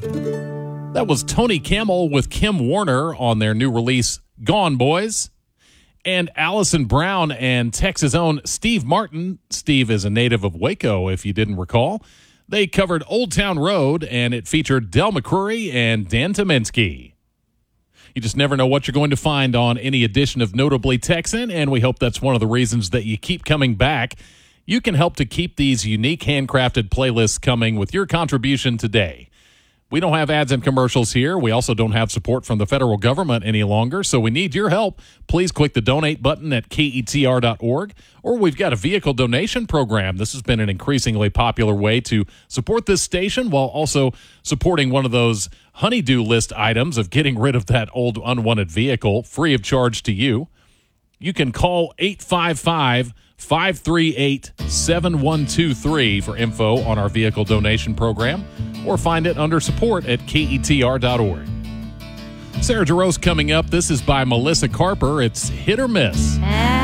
That was Tony Camel with Kim Warner on their new release, Gone Boys. And Allison Brown and Texas' own Steve Martin. Steve is a native of Waco, if you didn't recall. They covered Old Town Road, and it featured Del McCoury and Dan Tominski. You just never know what you're going to find on any edition of Notably Texan, and we hope that's one of the reasons that you keep coming back. You can help to keep these unique handcrafted playlists coming with your contribution today. We don't have ads and commercials here. We also don't have support from the federal government any longer, so we need your help. Please click the donate button at ketr.org, or we've got a vehicle donation program. This has been an increasingly popular way to support this station while also supporting one of those honey-do list items of getting rid of that old unwanted vehicle free of charge to you. You can call 855-538-7123 for info on our vehicle donation program, or find it under support at ketr.org. Sarah Jarosz coming up. This is by Melissa Carper. It's Hit or Miss.